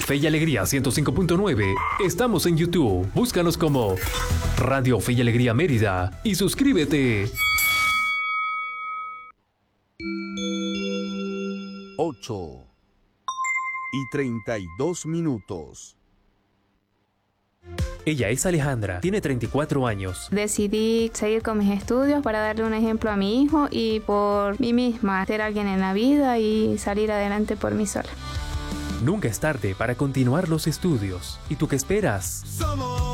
Fe y Alegría 105.9. Estamos en YouTube. Búscanos como Radio Fe y Alegría Mérida y suscríbete. 8:32. Ella es Alejandra, tiene 34 años. Decidí seguir con mis estudios para darle un ejemplo a mi hijo y por mí misma, ser alguien en la vida y salir adelante por mí sola. Nunca es tarde para continuar los estudios. ¿Y tú qué esperas?